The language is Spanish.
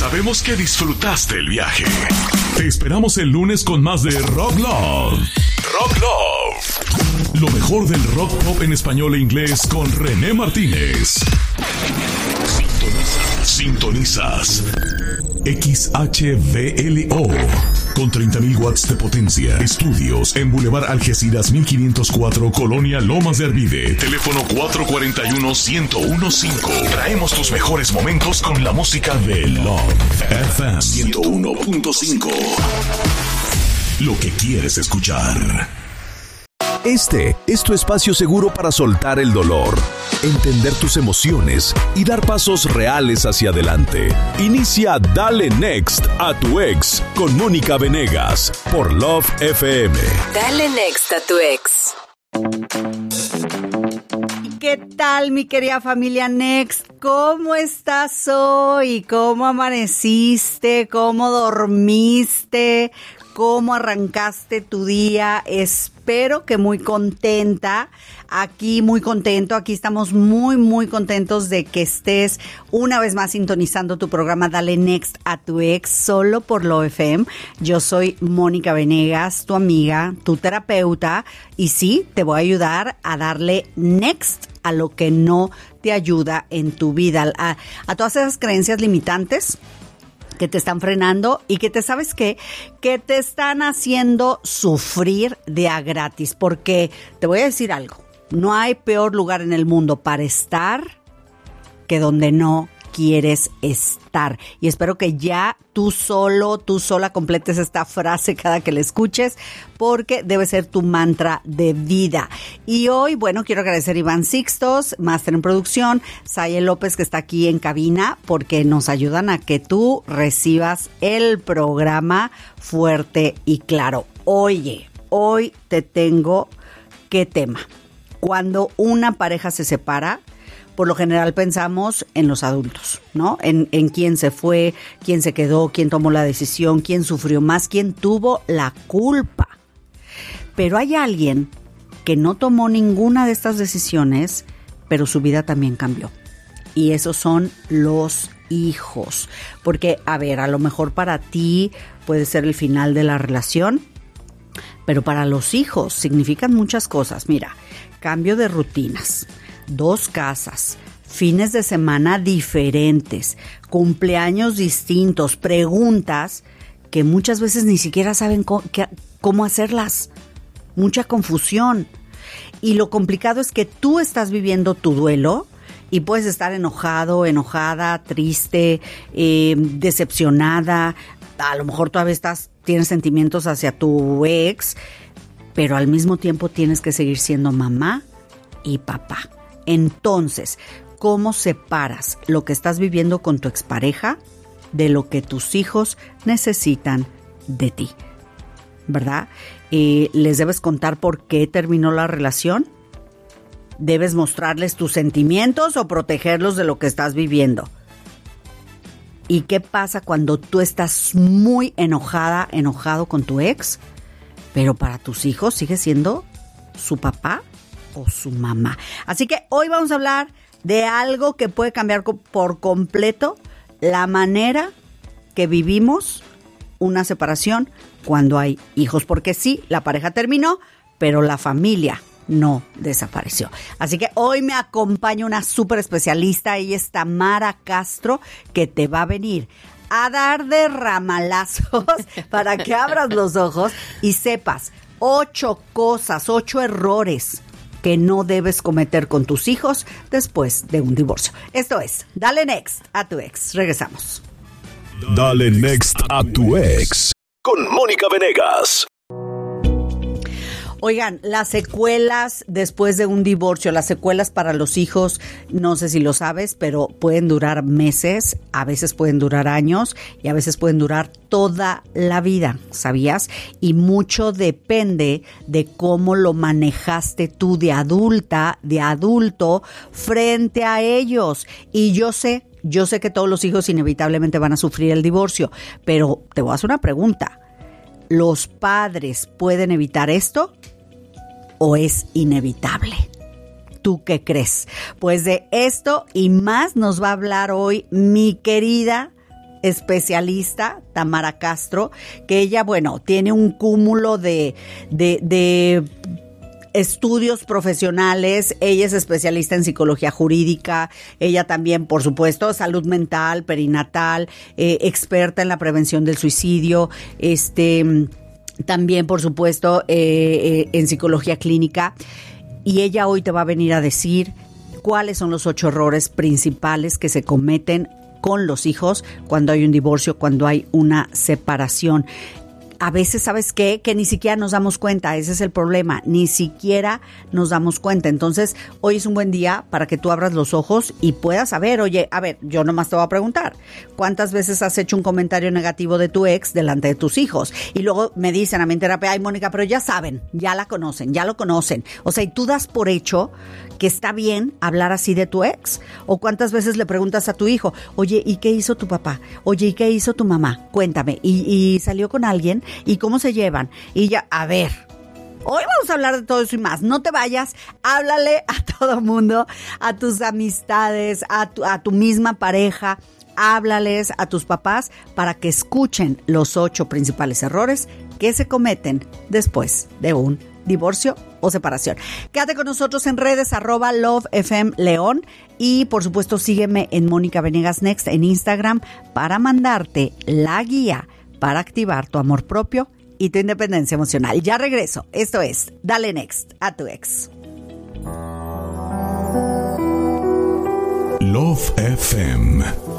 Sabemos que disfrutaste el viaje. Te esperamos el lunes con más de Rock Love. Rock Love. Lo mejor del rock pop en español e inglés con René Martínez. Sintonizas XHVLO con 30,000 watts de potencia. Estudios en Boulevard Algeciras 1504, Colonia Lomas de Arvide. Teléfono 441-1015. Traemos tus mejores momentos con la música de Love FM 101.5. Lo que quieres escuchar. Este es tu espacio seguro para soltar el dolor, entender tus emociones y dar pasos reales hacia adelante. Inicia Dale Next a tu ex con Mónica Venegas por Love FM. Dale Next a tu ex. ¿Qué tal, mi querida familia Next? ¿Cómo estás hoy? ¿Cómo amaneciste? ¿Cómo dormiste? ¿Cómo arrancaste tu día? Espero que muy contenta, muy contento. Aquí estamos muy contentos de que estés una vez más sintonizando tu programa Dale Next a tu ex, solo por Love FM. Yo soy Mónica Venegas, tu amiga, tu terapeuta, y sí, te voy a ayudar a darle next a lo que no te ayuda en tu vida, a todas esas creencias limitantes que te están frenando y que ¿sabes qué? Que te están haciendo sufrir de a gratis. Porque te voy a decir algo, no hay peor lugar en el mundo para estar que donde no quieres estar. Y espero que ya tú sola completes esta frase cada que la escuches, porque debe ser tu mantra de vida. Y hoy, bueno, quiero agradecer a Iván Sixtos, máster en producción, Saye López, que está aquí en cabina, porque nos ayudan a que tú recibas el programa fuerte y claro. Oye, hoy te tengo, ¿qué tema? Cuando una pareja se separa, por lo general pensamos en los adultos, ¿no? En quién se fue, quién se quedó, quién tomó la decisión, quién sufrió más, quién tuvo la culpa. Pero hay alguien que no tomó ninguna de estas decisiones, pero su vida también cambió. Y esos son los hijos. Porque, a ver, a lo mejor para ti puede ser el final de la relación, pero para los hijos significan muchas cosas. Mira, cambio de rutinas, 2 casas, fines de semana diferentes, cumpleaños distintos, preguntas que muchas veces ni siquiera saben cómo hacerlas, mucha confusión. Y lo complicado es que tú estás viviendo tu duelo y puedes estar enojado, enojada, triste, decepcionada, a lo mejor todavía tienes sentimientos hacia tu ex, pero al mismo tiempo tienes que seguir siendo mamá y papá. Entonces, ¿cómo separas lo que estás viviendo con tu expareja de lo que tus hijos necesitan de ti? ¿Verdad? ¿Les debes contar por qué terminó la relación? ¿Debes mostrarles tus sentimientos o protegerlos de lo que estás viviendo? ¿Y qué pasa cuando tú estás muy enojado con tu ex, pero para tus hijos sigue siendo su papá o su mamá? Así que hoy vamos a hablar de algo que puede cambiar por completo la manera que vivimos una separación cuando hay hijos. Porque sí, la pareja terminó, pero la familia no desapareció. Así que hoy me acompaña una súper especialista. Ella es Tamara Castro, que te va a venir a dar de ramalazos para que abras los ojos y sepas 8 errores que no debes cometer con tus hijos después de un divorcio. Esto es Dale Next a tu ex. Regresamos. Dale Next a tu ex con Mónica Venegas. Oigan, las secuelas después de un divorcio, las secuelas para los hijos, no sé si lo sabes, pero pueden durar meses, a veces pueden durar años y a veces pueden durar toda la vida, ¿sabías? Y mucho depende de cómo lo manejaste tú de adulto frente a ellos. Y yo sé que todos los hijos inevitablemente van a sufrir el divorcio, pero te voy a hacer una pregunta. ¿Los padres pueden evitar esto o es inevitable? ¿Tú qué crees? Pues de esto y más nos va a hablar hoy mi querida especialista, Tamara Castro, que ella, bueno, tiene un cúmulo de estudios profesionales. Ella es especialista en psicología jurídica, ella también, por supuesto, salud mental, perinatal, experta en la prevención del suicidio, también, por supuesto, en psicología clínica. Y ella hoy te va a venir a decir cuáles son los 8 errores principales que se cometen con los hijos cuando hay un divorcio, cuando hay una separación. A veces, ¿sabes qué? Que ni siquiera nos damos cuenta, ese es el problema, ni siquiera nos damos cuenta. Entonces, hoy es un buen día para que tú abras los ojos y puedas saber, oye, a ver, yo nomás te voy a preguntar, ¿cuántas veces has hecho un comentario negativo de tu ex delante de tus hijos? Y luego me dicen a mí en terapia, ay, Mónica, pero ya saben, ya la conocen, ya lo conocen. O sea, y tú das por hecho que está bien hablar así de tu ex. ¿O cuántas veces le preguntas a tu hijo, oye, ¿y qué hizo tu papá? Oye, ¿y qué hizo tu mamá? Cuéntame. ¿Y salió con alguien? ¿Y cómo se llevan? Y ya, a ver, hoy vamos a hablar de todo eso y más. No te vayas, háblale a todo mundo, a tus amistades, a tu misma pareja, háblales a tus papás para que escuchen los 8 principales errores que se cometen después de un divorcio o separación. Quédate con nosotros en redes @LoveFMLeón y por supuesto sígueme en Mónica Venegas Next en Instagram para mandarte la guía para activar tu amor propio y tu independencia emocional. Ya regreso. Esto es Dale Next a tu ex. Love FM